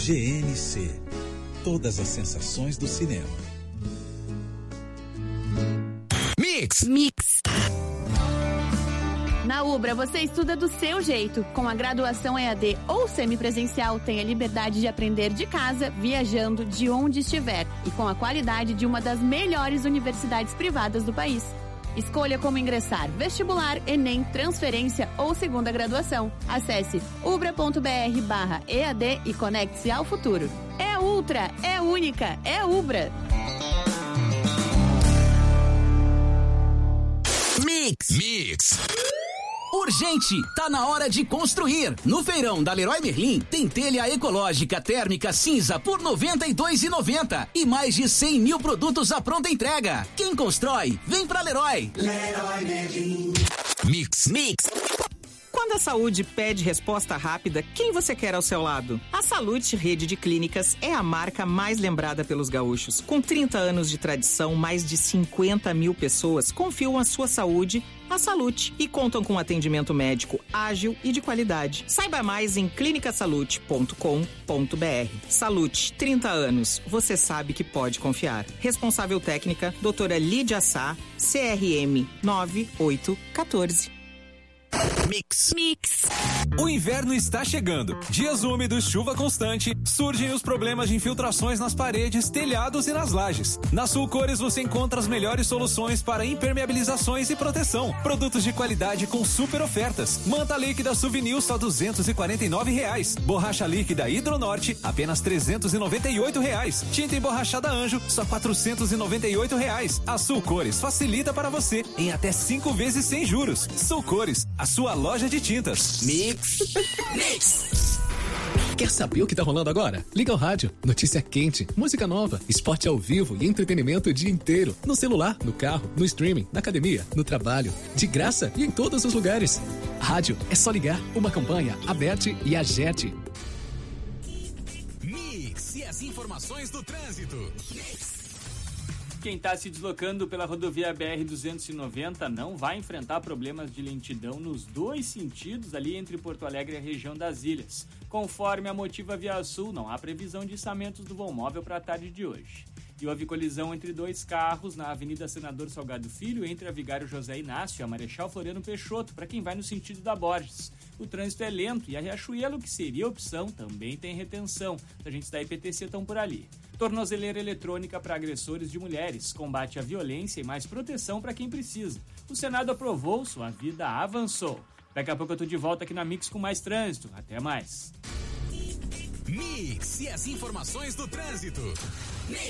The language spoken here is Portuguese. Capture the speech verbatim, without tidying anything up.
G N C. Todas as sensações do cinema. Mix. Mix. Na Ubra, você estuda do seu jeito. Com a graduação E A D ou semipresencial, tem a liberdade de aprender de casa, viajando, de onde estiver. E com a qualidade de uma das melhores universidades privadas do país. Escolha como ingressar: vestibular, Enem, transferência ou segunda graduação. Acesse ubra.br barra EAD e conecte-se ao futuro. É Ultra, é única, é Ubra. Mix. Mix. Urgente, tá na hora de construir. No feirão da Leroy Merlin tem telha ecológica térmica cinza por noventa e dois reais e noventa centavos e mais de cem mil produtos à pronta entrega. Quem constrói, vem pra Leroy. Leroy Merlin. Mix. Mix. Quando a saúde pede resposta rápida, quem você quer ao seu lado? A Salute Rede de Clínicas é a marca mais lembrada pelos gaúchos. Com trinta anos de tradição, mais de cinquenta mil pessoas confiam a sua saúde à Salute e contam com atendimento médico ágil e de qualidade. Saiba mais em clinica salute ponto com ponto br. Salute, trinta anos. Você sabe que pode confiar. Responsável técnica, doutora Lídia Sá, C R M nove oito um quatro. Mix. Mix. O inverno está chegando. Dias úmidos, chuva constante, surgem os problemas de infiltrações nas paredes, telhados e nas lajes. Na Sulcores você encontra as melhores soluções para impermeabilizações e proteção. Produtos de qualidade com super ofertas. Manta líquida Souvenir só duzentos e quarenta e nove reais. Borracha líquida Hidronorte apenas trezentos e noventa e oito reais. Tinta emborrachada Anjo só quatrocentos e noventa e oito reais. A Sulcores facilita para você em até cinco vezes sem juros. Sulcores, a sua loja de tintas. Mix. Mix. Quer saber o que tá rolando agora? Liga o rádio. Notícia quente, música nova, esporte ao vivo e entretenimento o dia inteiro. No celular, no carro, no streaming, na academia, no trabalho. De graça e em todos os lugares. Rádio, é só ligar. Uma campanha, Aberte e Agete. Mix e as informações do trânsito. Mix. Quem está se deslocando pela rodovia B R duzentos e noventa não vai enfrentar problemas de lentidão nos dois sentidos ali entre Porto Alegre e a região das Ilhas. Conforme a Motiva Via Sul, não há previsão de içamentos do vão móvel para a tarde de hoje. E houve colisão entre dois carros na Avenida Senador Salgado Filho, entre a Vigário José Inácio e a Marechal Floriano Peixoto, para quem vai no sentido da Borges. O trânsito é lento e a Riachuelo, que seria opção, também tem retenção. Os agentes da I P T C estão por ali. Tornozeleira eletrônica para agressores de mulheres, combate à violência e mais proteção para quem precisa. O Senado aprovou, sua vida avançou. Daqui a pouco eu tô de volta aqui na Mix com mais trânsito. Até mais. Mix e as informações do trânsito. Mix.